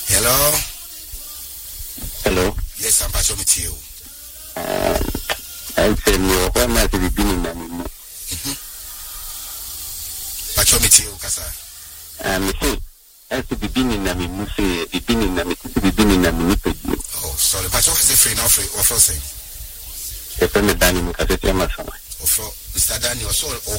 Hello. Hello. Yes, I'm Pacho with you. I said no. Why am I to be beginning na me? Pacho with you, Kasa. Me say I to be beginning na me. Say beginning na me. To be beginning na me. Oh, sorry. Pacho has a free now free. What for saying? The friend Danny Mukaseti Amasama. Mr. Danny also.